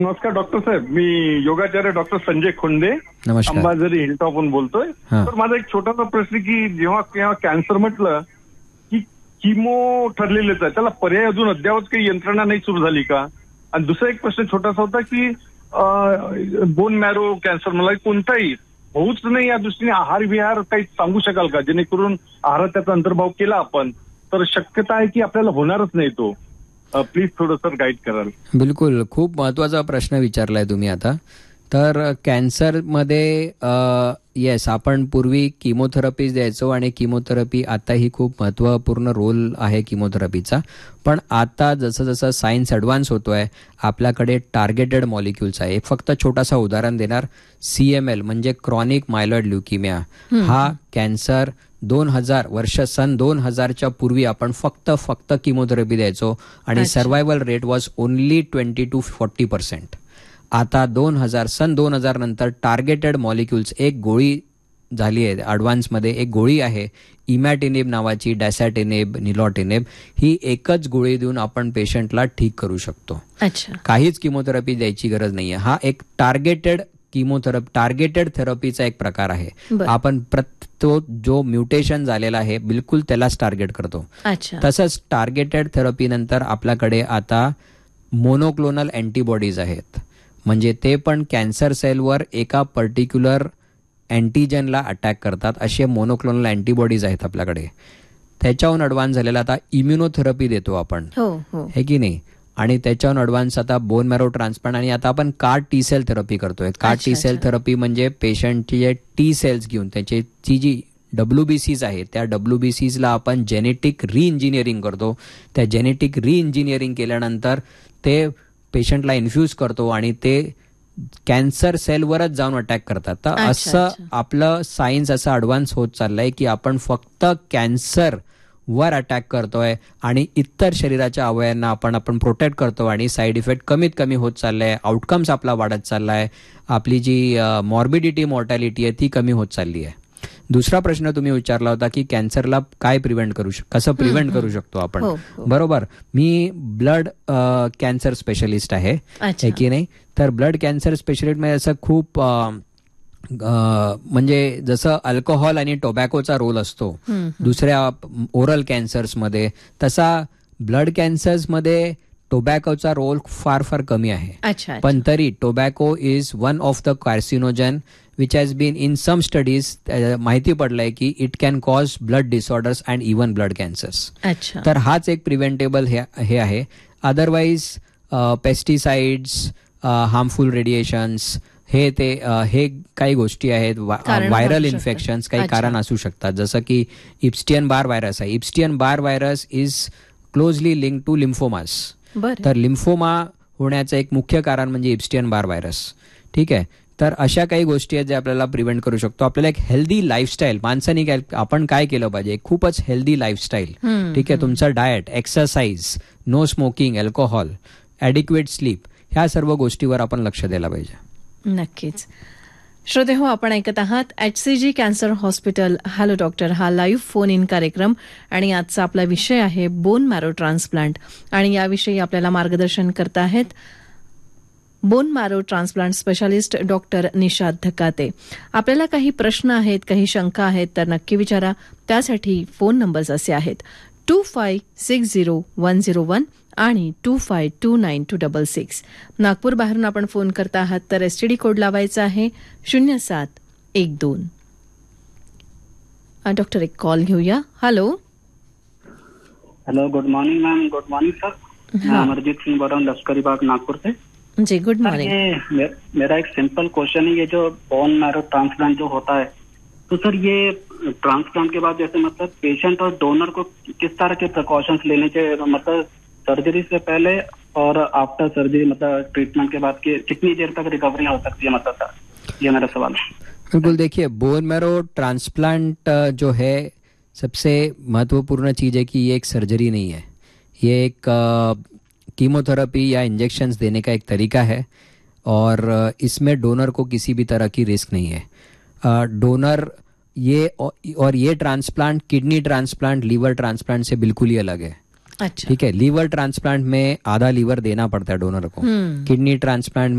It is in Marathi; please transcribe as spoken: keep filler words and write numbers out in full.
नमस्कार डॉक्टर साहेब, मी योगाचार्य डॉक्टर संजय खोंडे, नमस्कार. अंबाझरी हिलटॉपहून बोलतोय. हा. तर माझा एक छोटासा प्रश्न की जेव्हा केव्हा कॅन्सर म्हटलं की किमो ठरलेलेच आहे, त्याला पर्याय अजून अद्यावत काही यंत्रणा नाही सुरू झाली का? आणि दुसरा एक प्रश्न छोटासा होता की बोन मॅरो कॅन्सर मला कोणताही होऊच नाही या दृष्टीने आहार विहार काही सांगू शकाल का, जेणेकरून आहारात त्याचा अंतर्भाव केला आपण तर शक्यता आहे की आपल्याला होणारच नाही तो. प्लीज थोडंसं गाईड कराल. बिलकुल, खूप महत्त्वाचा प्रश्न विचारलाय तुम्ही आता. तर कॅन्सरमध्ये येस, आपण पूर्वी किमोथेरपी द्यायचो आणि किमोथेरपी आताही खूप महत्त्वपूर्ण रोल आहे किमोथेरपीचा. पण आता जसं जसं सायन्स ॲडव्हान्स होतो आहे, आपल्याकडे टार्गेटेड मॉलिक्युल्स आहे. एक फक्त छोटासा उदाहरण देणार, सी एम एल म्हणजे क्रॉनिक मायलॉइड ल्युकेमिया. हा कॅन्सर दोन हजार वर्ष सन दोन हजारच्या पूर्वी आपण फक्त फक्त किमोथेरपी द्यायचो आणि survival rate was only twenty two forty percent. आता दोन हजार सन दोन हजार नंतर टार्गेटेड मॉलिक्युल्स, एक गोळी झाली आहे ॲडव्हान्समध्ये, एक गोळी आहे इमॅटिनिब नावाची, डॅसॅटिनिब, निलॉटिनिब. ही एकच गोळी देऊन आपण पेशंटला ठीक करू शकतो. काहीच किमोथेरपी द्यायची गरज नाही आहे. हा एक टार्गेटेड किमोथेरपी, टार्गेटेड थेरपीचा एक प्रकार आहे. आपण तो जो म्युटेशन झालेला आहे बिलकुल त्यालाच टार्गेट करतो. तसंच टार्गेटेड थेरपी नंतर आपल्याकडे आता मोनोक्लोनल अँटीबॉडीज आहेत, म्हणजे ते पण कॅन्सर सेलवर एका पर्टिक्युलर अँटीजनला अटॅक करतात. असे मोनोक्लोनल अँटीबॉडीज आहेत आपल्याकडे. त्याच्याहून ॲडव्हान्स झालेला आता इम्युनोथेरपी देतो आपण, हे की नाही. आणि त्याच्याहून ॲडव्हान्स आता बोन मॅरो ट्रान्सप्लांट आणि आता आपण कार्ड टी सेल थेरपी करतोय. कार्ड टी सेल थेरपी म्हणजे पेशंटचे टी सेल्स घेऊन त्याची जी डब्ल्यू बी सीज आहे त्या डब्ल्यू बी सीजला आपण जेनेटिक री इंजिनिअरिंग करतो. त्या जेनेटिक री इंजिनिअरिंग केल्यानंतर ते पेशंटला इन्फ्यूज करतो आणि ते कॅन्सर सेलवरच जाऊन अटॅक करतात. तर असं आपलं सायन्स असं ॲडव्हान्स होत चाललंय की आपण फक्त कॅन्सर वर अटॅक करतोय आणि इतर शरीराच्या अवयवांना आपण आपण प्रोटेक्ट करतो आणि साईड इफेक्ट कमीत कमी होत चाललाय. आउटकम्स आपला वाढत चाललाय. आपली जी मॉर्बिडिटी मॉर्टॅलिटी आहे ती कमी होत चालली आहे. दुसरा प्रश्न तुम्ही विचारला होता की कॅन्सरला काय प्रिव्हेंट करू शक कसं प्रिव्हेंट करू शकतो आपण. बरोबर, मी ब्लड कॅन्सर स्पेशलिस्ट आहे, की नाही. तर ब्लड कॅन्सर स्पेशलिस्ट मध्ये असं खूप म्हणजे जसं अल्कोहोल आणि टोबॅकोचा रोल असतो दुसऱ्या ओरल कॅन्सर्समध्ये, तसा ब्लड कॅन्सर्समध्ये टोबॅकोचा रोल फार फार कमी आहे. पण तरी tobacco is one of the carcinogen which has been in some studies माहिती पडलंय की it can cause blood disorders and even blood cancers. तर हाच एक प्रिव्हेंटेबल हे आहे. अदरवाईज पेस्टिसाइड्स, हार्मफुल रेडिएशन्स, हे ते हे काही गोष्टी आहेत. व्हायरल इन्फेक्शन्स काही कारण असू शकतात, जसं की इप्स्टियन बार व्हायरस आहे. इप्स्टियन बार virus is closely link to lymphomas. तर लिम्फोमा होण्याचं एक मुख्य कारण म्हणजे इप्स्टियन बार व्हायरस. ठीक आहे. तर अशा काही गोष्टी आहेत ज्या आपल्याला प्रिव्हेंट करू शकतो. आपल्याला एक हेल्दी लाईफस्टाईल, माणसाने काय आपण काय केलं पाहिजे, खूपच हेल्दी लाईफस्टाईल. ठीक आहे. तुमचं diet, exercise, no smoking, alcohol, adequate sleep, ह्या सर्व गोष्टीवर आपण लक्ष द्यायला पाहिजे. नक्कीच. श्रोते हो, आपण ऐकत आहात एच सी जी कॅन्सर हॉस्पिटल हॅलो डॉक्टर हा लाईव्ह फोन इन कार्यक्रम आणि आजचा आपला विषय आहे बोन मॅरो ट्रान्सप्लांट. आणि याविषयी आपल्याला मार्गदर्शन करत आहेत bone marrow transplant specialist doctor Nishad Dhakate. आपल्याला काही प्रश्न आहेत, काही शंका आहेत तर नक्की विचारा. त्यासाठी फोन नंबर्स असे आहेत to five six zero one zero one आणि to five to nine to double six. Nagpur बाहेरून आपण फोन करता आहात तर एसटीडी कोड लावायचा आहे शून्य सात एक दोन. डॉक्टर एक कॉल घेऊया. Hello hello good morning ma'am. Good morning sir. Amarjeet सिंह बोल रहा हूँ लश्करी बाग नागपुर से. जी गुड मॉर्निंग. मेरा एक सिंपल क्वेश्चन है, ये जो बोन मैरो ट्रांसप्लांट जो होता है तो सर ये ट्रांसप्लांट के बाद जैसे मतलब पेशेंट और डोनर को किस तरह के प्रिकॉशंस लेने चाहिए, मतलब सर्जरी से पहले और आफ्टर सर्जरी, मतलब ट्रीटमेंट के बाद की कितनी देर तक रिकवरी हो सकती है, मतलब सर ये मेरा सवाल है. बिल्कुल. देखिए, बोन मैरो ट्रांसप्लांट जो है सबसे महत्वपूर्ण चीज़ है कि ये एक सर्जरी नहीं है, ये एक कीमोथेरेपी या इंजेक्शंस देने का एक तरीका है और इसमें डोनर को किसी भी तरह की रिस्क नहीं है. डोनर ये और ये transplant kidney transplant, liver transplant से बिल्कुल ही अलग है. अच्छा. ठीक है. लीवर ट्रांसप्लांट में आधा लीवर देना पड़ता है डोनर को. Kidney transplant